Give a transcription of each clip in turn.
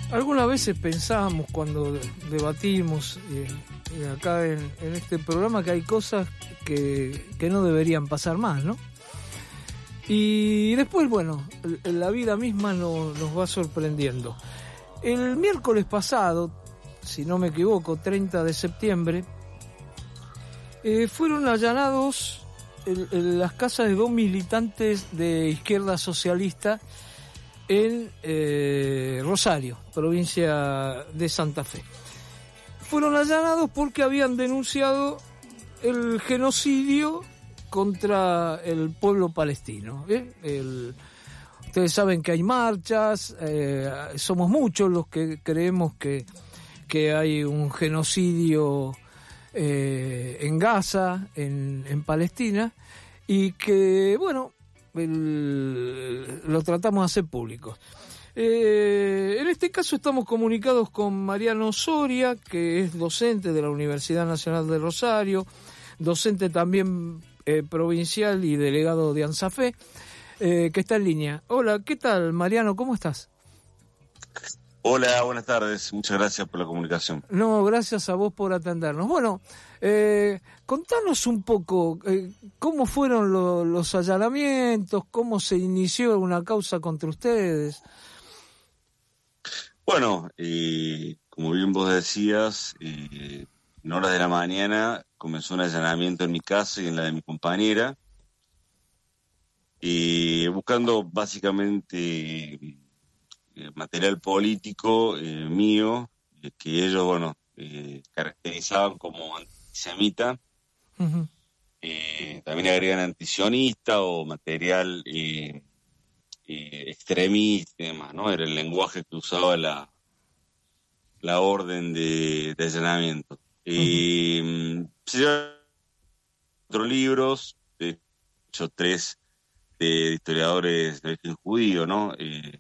Algunas veces pensábamos cuando debatimos acá en este programa que hay cosas que no deberían pasar más, ¿no? Y después, bueno, la vida misma nos va sorprendiendo. El miércoles pasado, si no me equivoco, 30 de septiembre, fueron allanados las casas de 2 militantes de izquierda socialista en Rosario, provincia de Santa Fe. Fueron allanados porque habían denunciado el genocidio contra el pueblo palestino. Ustedes saben que hay marchas, somos muchos los que creemos que hay un genocidio en Gaza, en Palestina, y que, bueno, lo tratamos de hacer público. En este caso estamos comunicados con Mariano Soria, que es docente de la Universidad Nacional de Rosario, docente también provincial y delegado de ANSAFE, que está en línea. Hola, ¿qué tal, Mariano? ¿Cómo estás? Hola, buenas tardes. Muchas gracias por la comunicación. No, gracias a vos por atendernos. Bueno, contanos un poco cómo fueron los allanamientos, cómo se inició una causa contra ustedes. Bueno, como bien vos decías, en horas de la mañana comenzó un allanamiento en mi casa y en la de mi compañera, buscando básicamente material político mío, que ellos, bueno, caracterizaban como antisemita. Uh-huh. También agregan antisionista o material extremista y demás, ¿no? Era el lenguaje que usaba la orden de allanamiento. Uh-huh. Se llevan 4 libros, de hecho 3 de historiadores de origen judío, ¿no?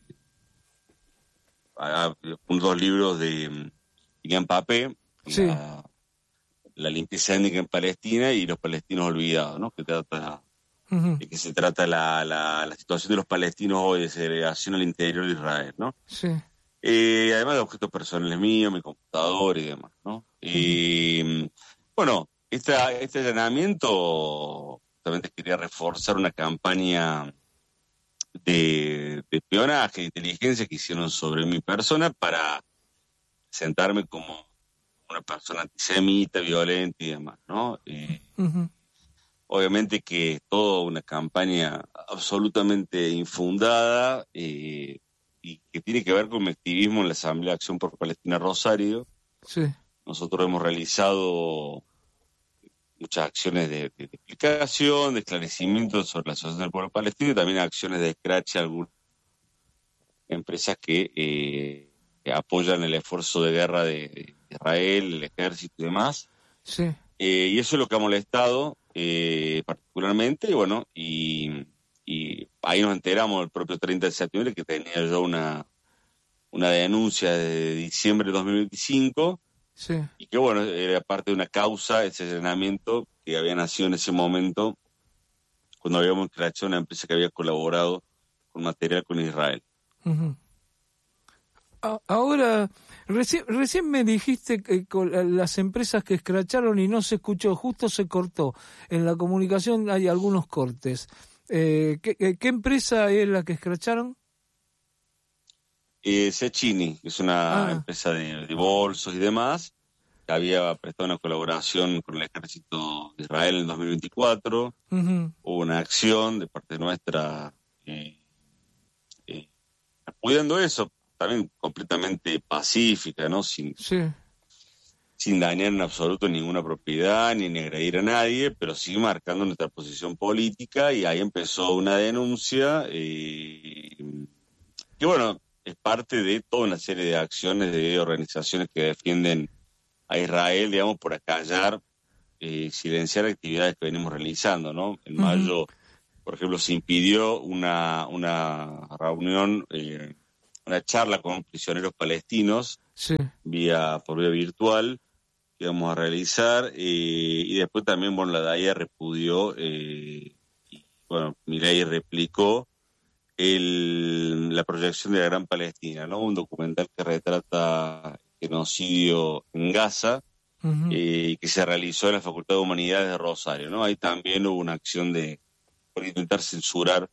2 libros de Ilan Pappé, sí. La limpieza étnica en Palestina y los palestinos olvidados, ¿no? Que trata uh-huh. de que se trata la situación de los palestinos hoy de segregación al interior de Israel, ¿no? Sí. Además de objetos personales míos, mi computador y demás, ¿no? Uh-huh. Bueno, este allanamiento justamente quería reforzar una campaña de espionaje, de inteligencia que hicieron sobre mi persona para sentarme como una persona antisemita, violenta y demás, ¿no? Uh-huh. Obviamente que es toda una campaña absolutamente infundada y que tiene que ver con mi activismo en la Asamblea de Acción por Palestina Rosario. Sí. Nosotros hemos realizado muchas acciones de explicación, de esclarecimiento sobre la situación del pueblo palestino y también acciones de escrache a algunas empresas que apoyan el esfuerzo de guerra de Israel, el ejército y demás. Sí. Y eso es lo que ha molestado particularmente, y bueno, y ahí nos enteramos el propio 30 de septiembre que tenía yo una denuncia de diciembre de 2025. Sí. Y que bueno, era parte de una causa, ese allanamiento que había nacido en ese momento cuando habíamos creado una empresa que había colaborado con material con Israel. Uh-huh. Ahora, recién me dijiste que con las empresas que escracharon y no se escuchó, justo se cortó. En la comunicación hay algunos cortes. ¿Qué empresa es la que escracharon? Cecchini, que es una empresa de bolsos y demás, que había prestado una colaboración con el ejército de Israel en 2024. Uh-huh. Hubo una acción de parte nuestra apoyando eso, también completamente pacífica, ¿no? Sin dañar en absoluto ninguna propiedad, ni agredir a nadie, pero sí marcando nuestra posición política, y ahí empezó una denuncia que, bueno, es parte de toda una serie de acciones de organizaciones que defienden a Israel, digamos, por acallar, silenciar actividades que venimos realizando, ¿no? En uh-huh. mayo, por ejemplo, se impidió una reunión, una charla con prisioneros palestinos por vía virtual que íbamos a realizar, y después también, bueno, la DAIA repudió, y bueno, Milei replicó la proyección de la Gran Palestina, ¿no? Un documental que retrata el genocidio en Gaza, que se realizó en la Facultad de Humanidades de Rosario, ¿no? Ahí también hubo una acción por intentar censurar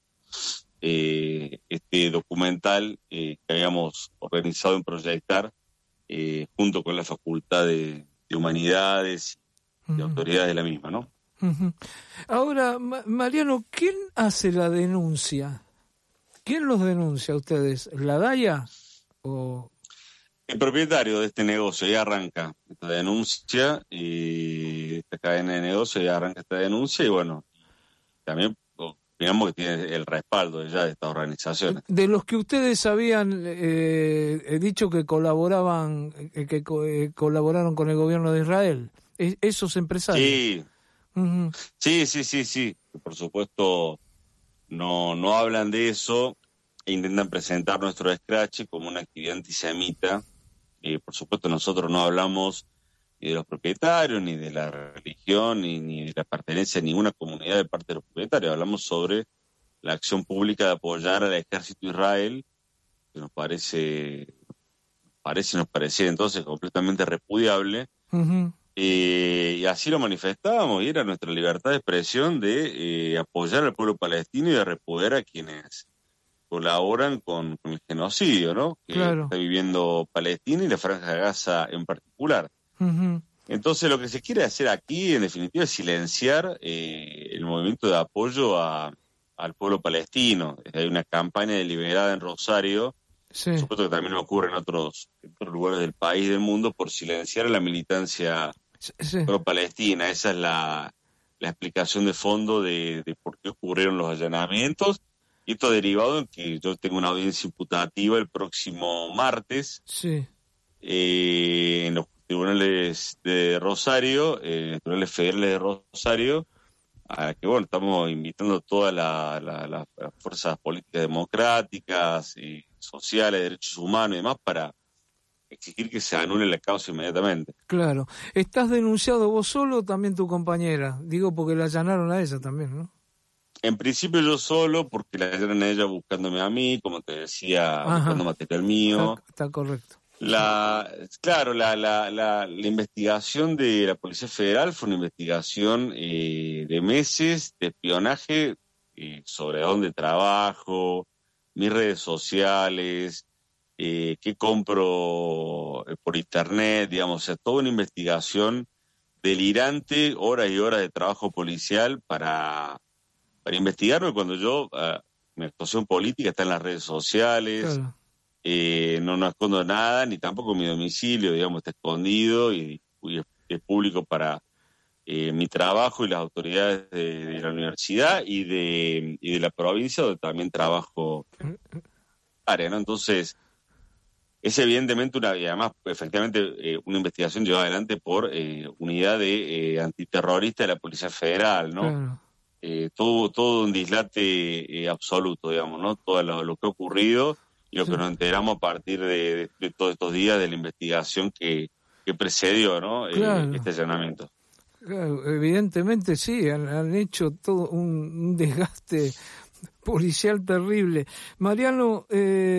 este documental que habíamos organizado en proyectar junto con la Facultad de Humanidades y autoridades de la misma, ¿no? Ahora, Mariano, ¿quién hace la denuncia? ¿Quién los denuncia a ustedes? ¿La DAIA? ¿O...? El propietario de este negocio ya arranca esta denuncia, y esta cadena de negocio ya arranca esta denuncia, y bueno, también digamos que tiene el respaldo ya de estas organizaciones. De los que ustedes habían dicho que colaboraban, colaboraron con el gobierno de Israel, esos empresarios. Sí. Sí. Por supuesto, no hablan de eso e intentan presentar nuestro escrache como una actividad antisemita. Por supuesto, nosotros no hablamos ni de los propietarios, ni de la religión, ni de la pertenencia a ninguna comunidad de parte de los propietarios. Hablamos sobre la acción pública de apoyar al ejército de Israel, que nos parecía entonces completamente repudiable. Y así lo manifestábamos, y era nuestra libertad de expresión de apoyar al pueblo palestino y de repudiar a quienes colaboran con el genocidio, ¿no? Que está viviendo Palestina y la Franja de Gaza en particular. Entonces lo que se quiere hacer aquí, en definitiva, es silenciar el movimiento de apoyo al pueblo palestino. Hay una campaña deliberada en Rosario, por supuesto que también ocurre en otros lugares del país, del mundo, por silenciar a la militancia pro-palestina. Esa es la explicación de fondo de por qué ocurrieron los allanamientos. Y esto derivado en que yo tengo una audiencia imputativa el próximo martes en los tribunales de Rosario, tribunales federales de Rosario, a que bueno, estamos invitando a todas las fuerzas políticas democráticas, sociales, derechos humanos y demás para exigir que se anule la causa inmediatamente. Claro. ¿Estás denunciado vos solo o también tu compañera? Digo porque la allanaron a ella también, ¿no? En principio yo solo, porque la allanan a ella buscándome a mí, como te decía, buscando material mío. Está correcto. La investigación de la Policía Federal fue una investigación de meses de espionaje sobre dónde trabajo, mis redes sociales, qué compro por internet, digamos, o sea, toda una investigación delirante, horas y horas de trabajo policial para investigarme cuando yo, mi actuación política está en las redes sociales. Claro. No escondo nada, ni tampoco mi domicilio, digamos, está escondido y es público para mi trabajo y las autoridades de la universidad y de la provincia, donde también trabajo área, ¿no? Entonces, es evidentemente y además, efectivamente, una investigación llevada adelante por unidad de antiterrorista de la Policía Federal, ¿no? Claro. Todo un dislate absoluto, digamos, ¿no? Todo lo que ha ocurrido y lo que nos enteramos a partir de todos estos días de la investigación que precedió, ¿no? Claro. Este allanamiento. Claro, evidentemente sí, han hecho todo un desgaste policial terrible. Mariano,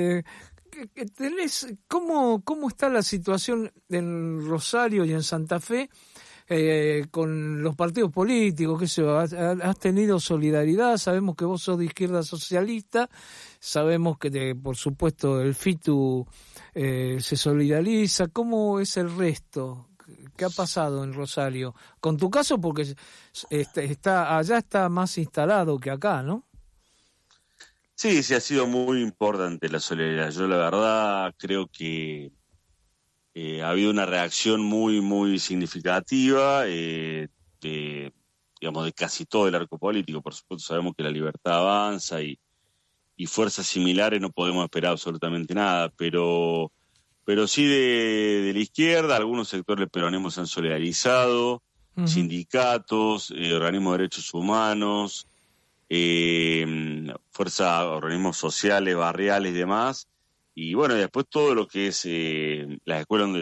¿cómo está la situación en Rosario y en Santa Fe con los partidos políticos? ¿Qué sé yo? ¿Has tenido solidaridad? Sabemos que vos sos de izquierda socialista, sabemos que por supuesto el FITU se solidariza. ¿Cómo es el resto? ¿Qué ha pasado en Rosario? Con tu caso, porque allá está más instalado que acá, ¿no? Sí, ha sido muy importante la solidaridad. Yo la verdad creo que ha habido una reacción muy, muy significativa de casi todo el arco político. Por supuesto sabemos que la libertad avanza y fuerzas similares no podemos esperar absolutamente nada, pero sí de la izquierda, algunos sectores del peronismo se han solidarizado, sindicatos, organismos de derechos humanos, organismos sociales, barriales y demás. Y bueno, después todo lo que es las escuelas donde